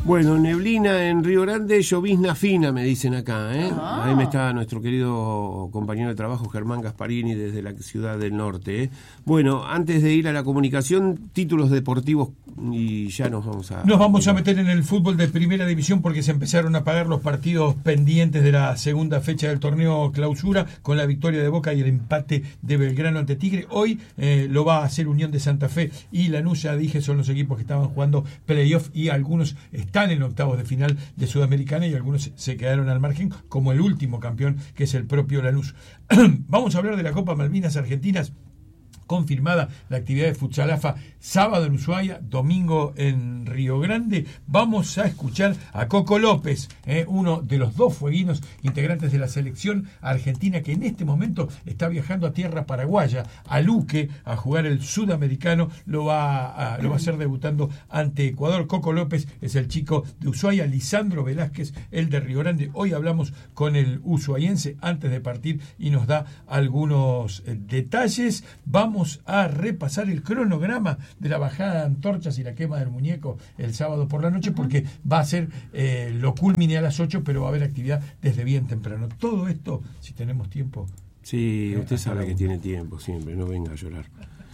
Bueno, neblina en Río Grande, llovizna fina, me dicen acá, ¿eh? Ahí me está nuestro querido compañero de trabajo Germán Gasparini desde la ciudad del norte, ¿eh? Bueno, antes de ir a la comunicación, títulos deportivos y ya nos vamos a meter en el fútbol de primera división porque se empezaron a pagar los partidos pendientes de la segunda fecha del torneo clausura con la victoria de Boca y el empate de Belgrano ante Tigre. Hoy lo va a hacer Unión de Santa Fe y Lanús, ya dije, son los equipos que estaban jugando playoff y algunos están en octavos de final de Sudamericana y algunos se quedaron al margen, como el último campeón, que es el propio Lanús. Vamos a hablar de la Copa Malvinas Argentinas. Confirmada la actividad de Futsal AFA, sábado en Ushuaia, domingo en Río Grande. Vamos a escuchar a Coco López, uno de los dos fueguinos integrantes de la selección argentina que en este momento está viajando a tierra paraguaya, a Luque, a jugar el sudamericano. Lo va a hacer debutando ante Ecuador. Coco López es el chico de Ushuaia, Lisandro Velázquez, el de Río Grande. Hoy hablamos con el ushuaiense antes de partir y nos da algunos detalles. Vamos a repasar el cronograma de la bajada de antorchas y la quema del muñeco el sábado por la noche, porque va a ser lo culmine a las 8, pero va a haber actividad desde bien temprano. Todo esto, si tenemos tiempo. Sí, usted sabe que tiene tiempo siempre, no venga a llorar.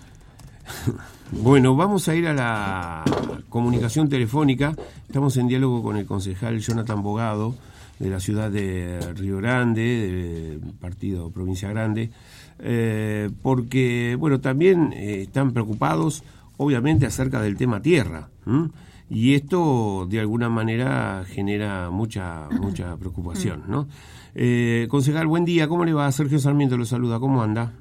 Bueno, vamos a ir a la comunicación telefónica. Estamos en diálogo con el concejal Jonathan Bogado, de la ciudad de Río Grande, del partido Provincia Grande, porque, bueno, también están preocupados, obviamente, acerca del tema tierra, y esto, de alguna manera, genera mucha preocupación, ¿no? Concejal, buen día, ¿cómo le va? Sergio Sarmiento lo saluda, ¿cómo anda?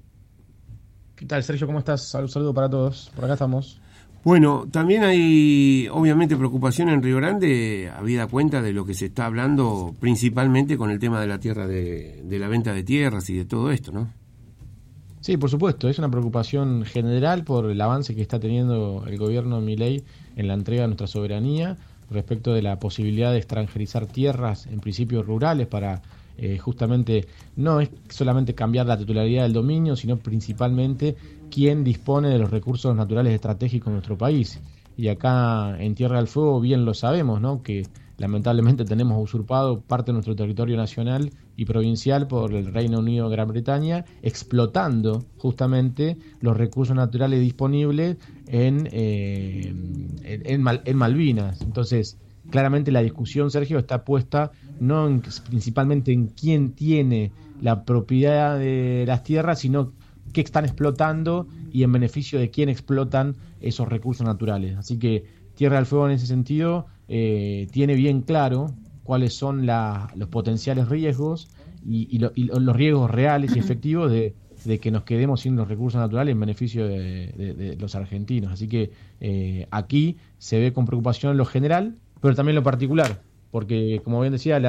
¿Qué tal, Sergio? ¿Cómo estás? Saludo para todos, por acá estamos. Bueno, también hay obviamente preocupación en Río Grande, habida cuenta de lo que se está hablando principalmente con el tema de la tierra, de la venta de tierras y de todo esto, ¿no? Sí, por supuesto, es una preocupación general por el avance que está teniendo el gobierno Milei en la entrega de nuestra soberanía respecto de la posibilidad de extranjerizar tierras, en principio rurales, para justamente no es solamente cambiar la titularidad del dominio, sino principalmente quién dispone de los recursos naturales estratégicos de nuestro país. Y acá en Tierra del Fuego bien lo sabemos, ¿no? Que lamentablemente tenemos usurpado parte de nuestro territorio nacional y provincial por el Reino Unido de Gran Bretaña, explotando justamente los recursos naturales disponibles en Malvinas. Entonces, claramente la discusión, Sergio, está puesta principalmente en quién tiene la propiedad de las tierras, sino qué están explotando y en beneficio de quién explotan esos recursos naturales. Así que Tierra del Fuego en ese sentido tiene bien claro cuáles son los potenciales riesgos y los riesgos reales y efectivos de que nos quedemos sin los recursos naturales en beneficio de los argentinos. Así que aquí se ve con preocupación lo general, pero también lo particular, porque como bien decía,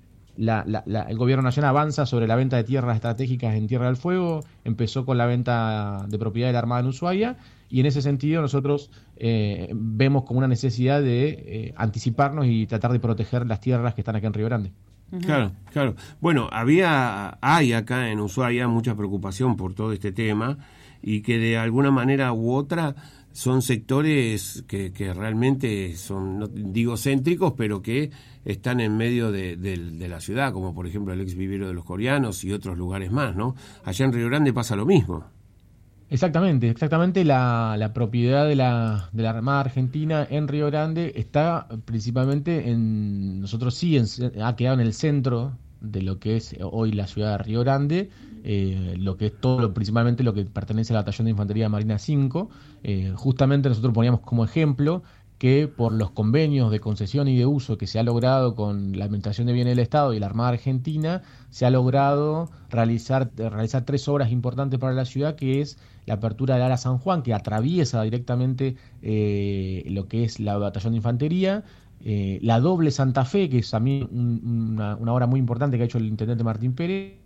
el gobierno nacional avanza sobre la venta de tierras estratégicas en Tierra del Fuego, empezó con la venta de propiedad de la Armada en Ushuaia, y en ese sentido nosotros vemos como una necesidad de anticiparnos y tratar de proteger las tierras que están acá en Río Grande. Claro. Bueno, hay acá en Ushuaia mucha preocupación por todo este tema, y que de alguna manera u otra son sectores que realmente son, no digo céntricos, pero que están en medio de la ciudad, como por ejemplo el ex vivero de los coreanos y otros lugares más, ¿no? Allá en Río Grande pasa lo mismo. Exactamente. La propiedad de la Armada Argentina en Río Grande está principalmente nosotros ha quedado en el centro de lo que es hoy la ciudad de Río Grande, lo que es principalmente lo que pertenece al Batallón de Infantería Marina 5. Justamente nosotros poníamos como ejemplo que por los convenios de concesión y de uso que se ha logrado con la Administración de Bienes del Estado y la Armada Argentina, se ha logrado realizar 3 obras importantes para la ciudad, que es la apertura del Ala San Juan, que atraviesa directamente lo que es la Batallón de Infantería, la doble Santa Fe, que es también una obra muy importante que ha hecho el intendente Martín Pérez.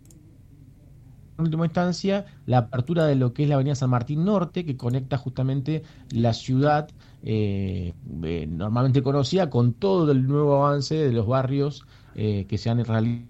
En última instancia, la apertura de lo que es la avenida San Martín Norte, que conecta justamente la ciudad normalmente conocida con todo el nuevo avance de los barrios que se han realizado.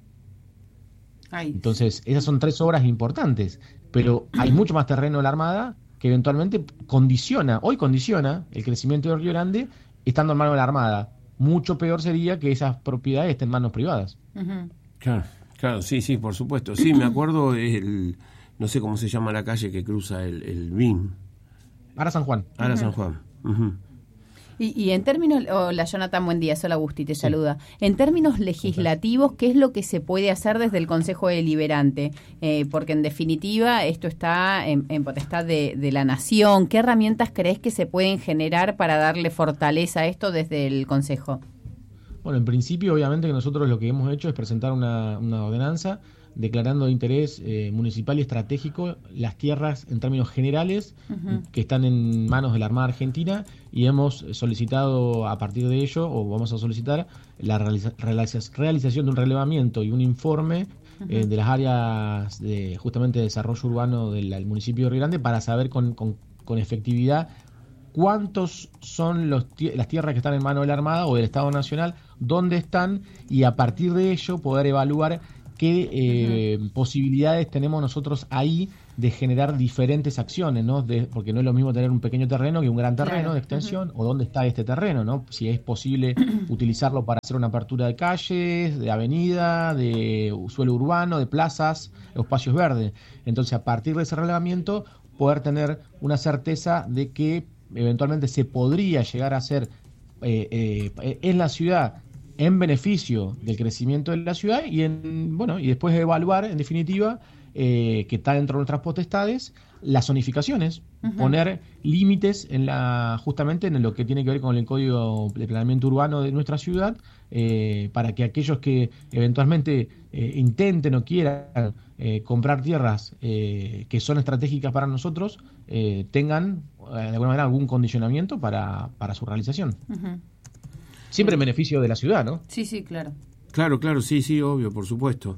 Entonces, esas son 3 obras importantes, pero hay mucho más terreno de la Armada que eventualmente condiciona el crecimiento de Río Grande estando en manos de la Armada. Mucho peor sería que esas propiedades estén en manos privadas. Claro, claro, sí, sí, por supuesto. Sí, me acuerdo, no sé cómo se llama la calle que cruza el BIM. Ara San Juan. Ara San Juan. Uh-huh. Y en términos, hola Jonathan, buen día, soy Agustí, te saluda. En términos legislativos, ¿qué es lo que se puede hacer desde el Consejo Deliberante? Porque en definitiva esto está en potestad de la Nación. ¿Qué herramientas crees que se pueden generar para darle fortaleza a esto desde el Consejo? Bueno, en principio obviamente que nosotros lo que hemos hecho es presentar una ordenanza declarando de interés municipal y estratégico las tierras en términos generales que están en manos de la Armada Argentina, y hemos solicitado a partir de ello, o vamos a solicitar, la realización de un relevamiento y un informe de las áreas de justamente de desarrollo urbano del municipio de Río Grande para saber con efectividad cuántos son las tierras que están en manos de la Armada o del Estado Nacional, dónde están, y a partir de ello poder evaluar qué posibilidades tenemos nosotros ahí de generar diferentes acciones, ¿no? Porque no es lo mismo tener un pequeño terreno que un gran terreno de extensión, o dónde está este terreno, ¿no? Si es posible utilizarlo para hacer una apertura de calles, de avenida, de suelo urbano, de plazas, espacios verdes. Entonces, a partir de ese relevamiento, poder tener una certeza de que eventualmente se podría llegar a hacer en la ciudad en beneficio del crecimiento de la ciudad, y y después evaluar en definitiva que está dentro de nuestras potestades las zonificaciones, poner límites justamente en lo que tiene que ver con el Código de Planeamiento Urbano de nuestra ciudad, para que aquellos que eventualmente intenten o quieran comprar tierras que son estratégicas para nosotros tengan de alguna manera algún condicionamiento para su realización. Siempre en beneficio de la ciudad, ¿no? Sí, sí, claro. Claro, sí, obvio, por supuesto.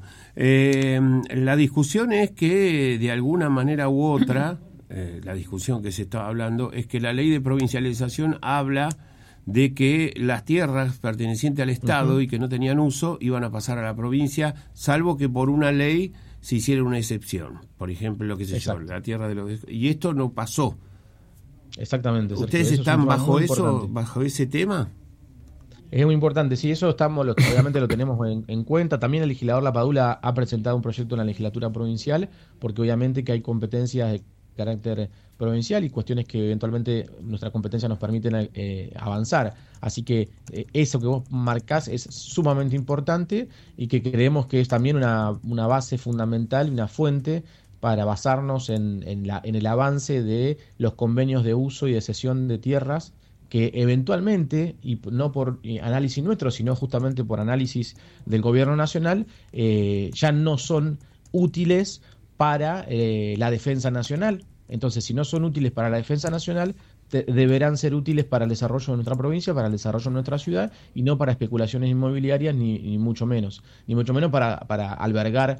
La discusión es que, de alguna manera u otra, la discusión que se está hablando es que la ley de provincialización habla de que las tierras pertenecientes al Estado y que no tenían uso iban a pasar a la provincia, salvo que por una ley se hiciera una excepción. Por ejemplo, lo que se llama la tierra de los... Y esto no pasó. Exactamente. ¿Ustedes Sergio, están bajo ese tema? Es muy importante, sí, eso obviamente lo tenemos en cuenta. También el legislador Lapadula ha presentado un proyecto en la legislatura provincial, porque obviamente que hay competencias de carácter provincial y cuestiones que eventualmente nuestra competencia nos permiten avanzar. Así que eso que vos marcás es sumamente importante, y que creemos que es también una base fundamental y una fuente para basarnos en el avance de los convenios de uso y de cesión de tierras, que eventualmente, y no por análisis nuestro, sino justamente por análisis del gobierno nacional, ya no son útiles para la defensa nacional. Entonces, si no son útiles para la defensa nacional, deberán ser útiles para el desarrollo de nuestra provincia, para el desarrollo de nuestra ciudad, y no para especulaciones inmobiliarias, ni mucho menos. Ni mucho menos para albergar,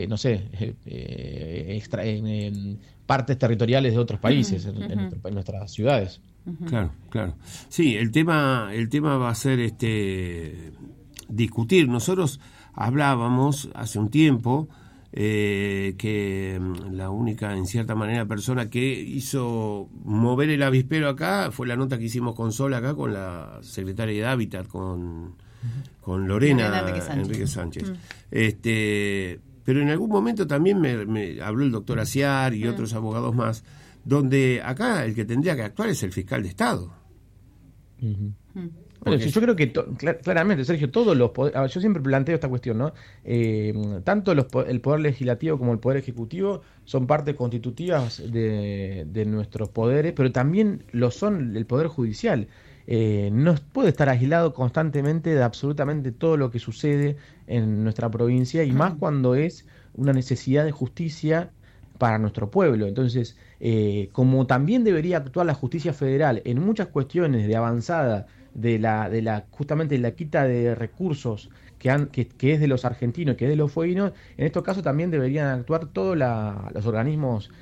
partes territoriales de otros países en nuestras ciudades. Claro. Sí, el tema va a ser discutir. Nosotros hablábamos hace un tiempo que la única, en cierta manera, persona que hizo mover el avispero acá fue la nota que hicimos con Sol acá, con la secretaria de Hábitat, con Lorena Enrique Sánchez. Pero en algún momento también me habló el doctor Aciar y otros abogados más, donde acá el que tendría que actuar es el fiscal de Estado. Bueno, yo creo que claramente, Sergio, todos los poderes, yo siempre planteo esta cuestión, ¿no? Tanto el poder legislativo como el poder ejecutivo son partes constitutivas de nuestros poderes, pero también lo son el poder judicial. No puede estar aislado constantemente de absolutamente todo lo que sucede en nuestra provincia, y más cuando es una necesidad de justicia para nuestro pueblo. Entonces, como también debería actuar la justicia federal en muchas cuestiones de avanzada justamente la quita de recursos que es de los argentinos, que es de los fueguinos, en estos casos también deberían actuar todos los organismos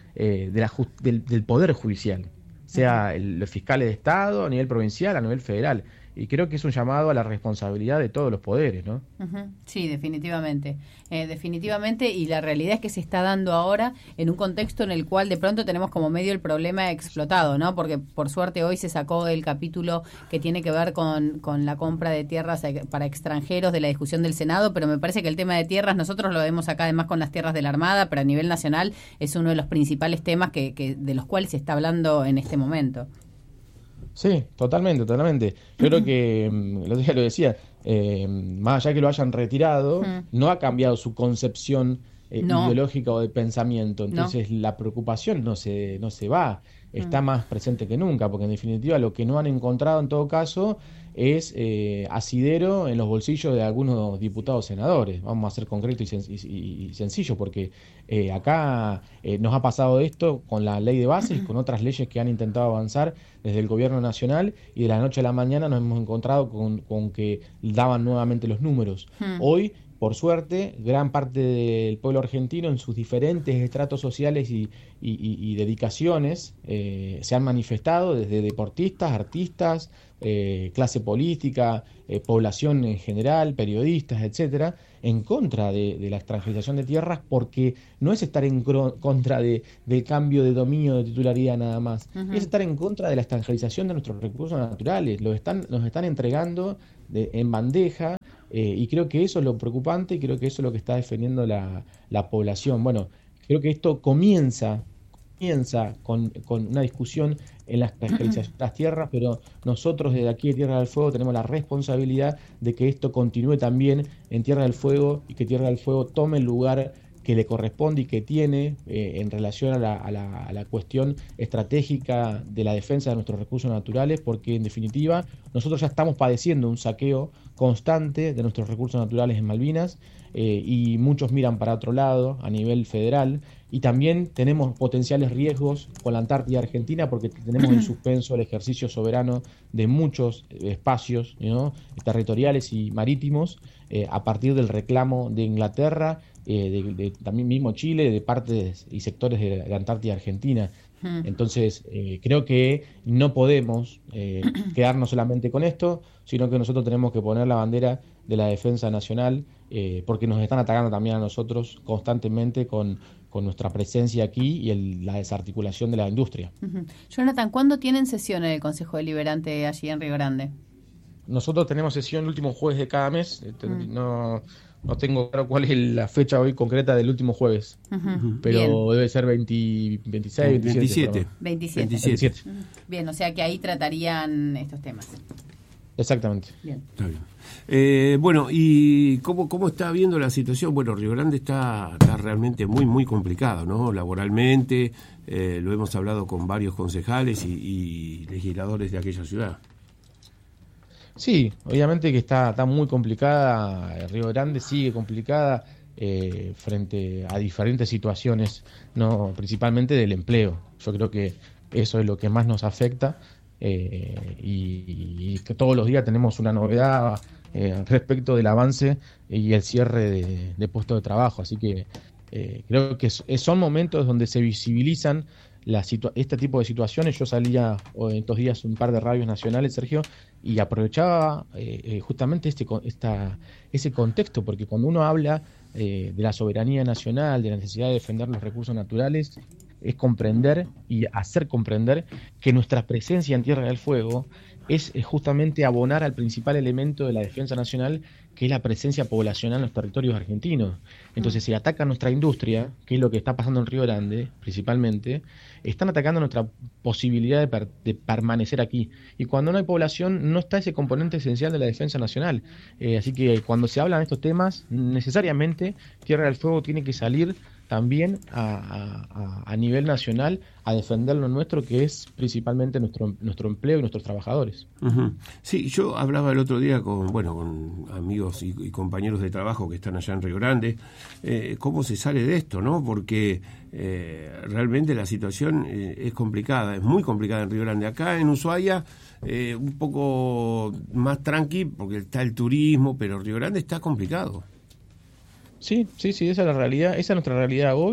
del poder judicial, sea los fiscales de Estado a nivel provincial, a nivel federal. y creo que es un llamado a la responsabilidad de todos los poderes, ¿no? Sí, definitivamente. Definitivamente, y la realidad es que se está dando ahora en un contexto en el cual de pronto tenemos como medio el problema explotado, ¿no? Porque por suerte hoy se sacó el capítulo que tiene que ver con la compra de tierras para extranjeros de la discusión del Senado, pero me parece que el tema de tierras, nosotros lo vemos acá además con las tierras de la Armada, pero a nivel nacional es uno de los principales temas que de los cuales se está hablando en este momento. Sí, totalmente. Yo creo que, el otro día lo decía, más allá que lo hayan retirado, no ha cambiado su concepción ideológica o de pensamiento. Entonces la preocupación no se va, está más presente que nunca, porque en definitiva lo que no han encontrado en todo caso es asidero en los bolsillos de algunos diputados senadores. Vamos a ser concretos y sencillos, porque acá nos ha pasado esto con la ley de bases y con otras leyes que han intentado avanzar desde el gobierno nacional, y de la noche a la mañana nos hemos encontrado con que daban nuevamente los números. Hoy, por suerte, gran parte del pueblo argentino en sus diferentes estratos sociales y dedicaciones se han manifestado, desde deportistas, artistas, clase política, población en general, periodistas, etcétera, en contra de la extranjerización de tierras, porque no es estar en contra del cambio de dominio de titularidad nada más, es estar en contra de la extranjerización de nuestros recursos naturales. Nos están entregando en bandeja, y creo que eso es lo preocupante, y creo que eso es lo que está defendiendo la población. Bueno, creo que esto comienza con una discusión en las tierras, pero nosotros desde aquí de Tierra del Fuego tenemos la responsabilidad de que esto continúe también en Tierra del Fuego, y que Tierra del Fuego tome el lugar que le corresponde y que tiene en relación a la cuestión estratégica de la defensa de nuestros recursos naturales, porque en definitiva nosotros ya estamos padeciendo un saqueo constante de nuestros recursos naturales en Malvinas, y muchos miran para otro lado a nivel federal, y también tenemos potenciales riesgos con la Antártida Argentina, porque tenemos en suspenso el ejercicio soberano de muchos espacios, ¿no?, territoriales y marítimos, a partir del reclamo de Inglaterra, de también mismo Chile, de partes y sectores de la Antártida Argentina. Entonces, creo que no podemos quedarnos solamente con esto, sino que nosotros tenemos que poner la bandera de la defensa nacional, porque nos están atacando también a nosotros constantemente con nuestra presencia aquí y la desarticulación de la industria. Jonathan, ¿cuándo tienen sesión en el Consejo Deliberante allí en Río Grande? Nosotros tenemos sesión el último jueves de cada mes. No tengo claro cuál es la fecha hoy concreta del último jueves, pero bien, debe ser 26, 27. Bien, o sea que ahí tratarían estos temas. Exactamente. Bien. Está bien. Bueno, ¿y cómo está viendo la situación? Bueno, Río Grande está realmente muy, muy complicado, ¿no? Laboralmente, lo hemos hablado con varios concejales y legisladores de aquella ciudad. Sí, obviamente que está muy complicada. Río Grande sigue complicada frente a diferentes situaciones, no, principalmente del empleo. Yo creo que eso es lo que más nos afecta, y que todos los días tenemos una novedad respecto del avance y el cierre de puestos de trabajo. Así que creo que son momentos donde se visibilizan este tipo de situaciones. Yo salía en estos días un par de radios nacionales, Sergio, y aprovechaba justamente ese contexto, porque cuando uno habla de la soberanía nacional, de la necesidad de defender los recursos naturales, es comprender y hacer comprender que nuestra presencia en Tierra del Fuego es justamente abonar al principal elemento de la defensa nacional, que es la presencia poblacional en los territorios argentinos. Entonces, si atacan nuestra industria, que es lo que está pasando en Río Grande, principalmente, están atacando nuestra posibilidad de permanecer aquí. Y cuando no hay población, no está ese componente esencial de la defensa nacional. Así que cuando se hablan de estos temas, necesariamente Tierra del Fuego tiene que salir también a nivel nacional a defender lo nuestro, que es principalmente nuestro empleo y nuestros trabajadores. Sí, yo hablaba el otro día con amigos y compañeros de trabajo que están allá en Río Grande, cómo se sale de esto, ¿no? Porque realmente la situación es complicada, es muy complicada en Río Grande. Acá en Ushuaia un poco más tranqui, porque está el turismo, pero Río Grande está complicado. Sí, esa es la realidad, esa es nuestra realidad hoy.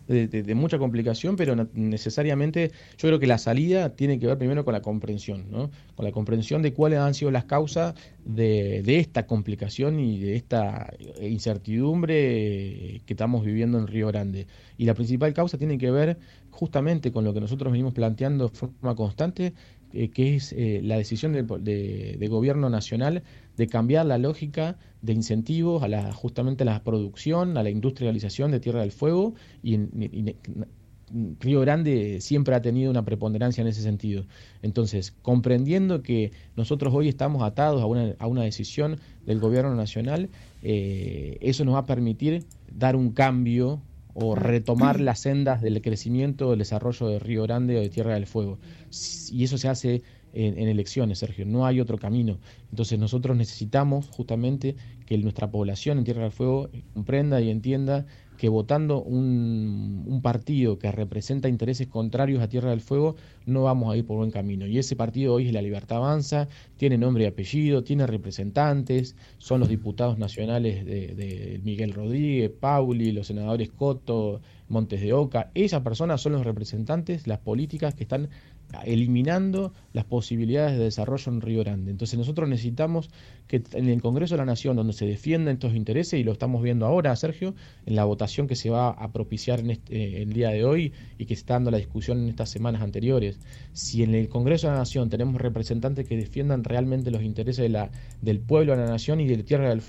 de mucha complicación, pero necesariamente yo creo que la salida tiene que ver primero con la comprensión, ¿no? Con la comprensión de cuáles han sido las causas de esta complicación y de esta incertidumbre que estamos viviendo en Río Grande. Y la principal causa tiene que ver justamente con lo que nosotros venimos planteando de forma constante, que es la decisión de gobierno nacional de cambiar la lógica de incentivos justamente a la producción, a la industrialización de Tierra del Fuego, y Río Grande siempre ha tenido una preponderancia en ese sentido. Entonces, comprendiendo que nosotros hoy estamos atados a una decisión del gobierno nacional, eso nos va a permitir dar un cambio o retomar las sendas del crecimiento, del desarrollo de Río Grande o de Tierra del Fuego. Y eso se hace en elecciones, Sergio, no hay otro camino. Entonces nosotros necesitamos justamente que nuestra población en Tierra del Fuego comprenda y entienda que votando un partido que representa intereses contrarios a Tierra del Fuego no vamos a ir por buen camino. Y ese partido hoy es La Libertad Avanza, tiene nombre y apellido, tiene representantes, son los diputados nacionales de Miguel Rodríguez, Pauli, los senadores Coto, Montes de Oca. Esas personas son los representantes, las políticas que están eliminando las posibilidades de desarrollo en Río Grande. Entonces nosotros necesitamos que en el Congreso de la Nación, donde se defiendan estos intereses, y lo estamos viendo ahora, Sergio, en la votación que se va a propiciar el día de hoy y que se está dando la discusión en estas semanas anteriores, si en el Congreso de la Nación tenemos representantes que defiendan realmente los intereses del pueblo de la Nación y de Tierra del Fuego,